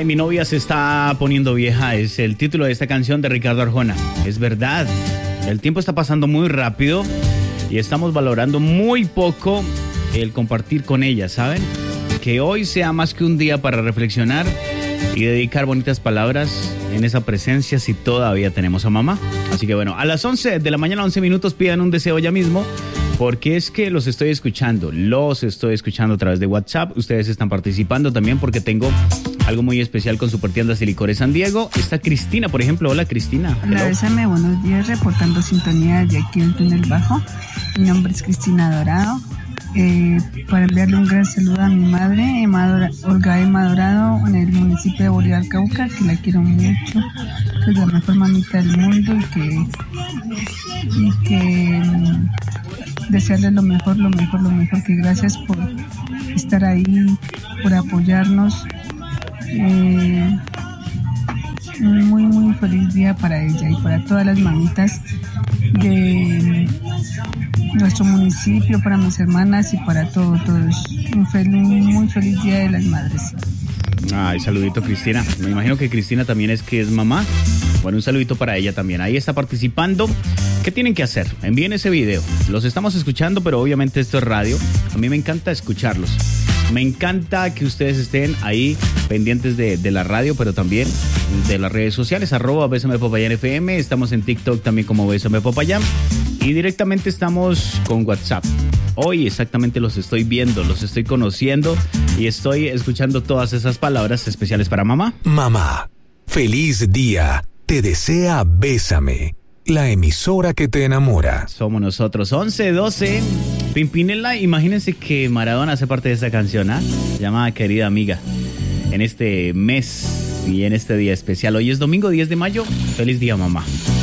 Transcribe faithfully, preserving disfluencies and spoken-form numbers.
Ay, mi novia se está poniendo vieja, es el título de esta canción de Ricardo Arjona. Es verdad, el tiempo está pasando muy rápido y estamos valorando muy poco el compartir con ella, ¿saben? Que hoy sea más que un día para reflexionar y dedicar bonitas palabras en esa presencia si todavía tenemos a mamá. Así que bueno, a las once de la mañana, once minutos, pidan un deseo ya mismo, porque es que los estoy escuchando, los estoy escuchando a través de WhatsApp. Ustedes están participando también porque tengo algo muy especial con Supertiendas y Licores San Diego. Está Cristina, por ejemplo. Hola, Cristina. Hola, bésame, buenos días, reportando sintonía de aquí del Túnel Bajo. Mi nombre es Cristina Dorado. Eh, para enviarle un gran saludo a mi madre, Emma Dora, Olga Emma Dorado, en el municipio de Bolívar, Cauca, que la quiero mucho, que es la mejor mamita del mundo y que, y que um, desearle lo mejor, lo mejor, lo mejor, que gracias por estar ahí, por apoyarnos. Eh, un muy, muy feliz día para ella y para todas las mamitas de nuestro municipio, para mis hermanas y para todos, todos. Un, fel- un muy feliz Día de las Madres. Ay, saludito, Cristina. Me imagino que Cristina también es que es mamá. Bueno, un saludito para ella también. Ahí está participando. ¿Qué tienen que hacer? Envíen ese video. Los estamos escuchando, pero obviamente esto es radio. A mí me encanta escucharlos. Me encanta que ustedes estén ahí pendientes de, de la radio, pero también de las redes sociales, arroba Bésame Popayán F M. Estamos en TikTok también como Bésame Popayán. Y directamente estamos con WhatsApp. Hoy exactamente los estoy viendo, los estoy conociendo y estoy escuchando todas esas palabras especiales para mamá. Mamá, feliz día. Te desea Bésame, la emisora que te enamora. Somos nosotros, once doce. Pimpinela, imagínense que Maradona hace parte de esta canción, ¿ah? ¿eh? Llamada Querida Amiga. En este mes y en este día especial. Hoy es domingo diez de mayo. Feliz día, mamá.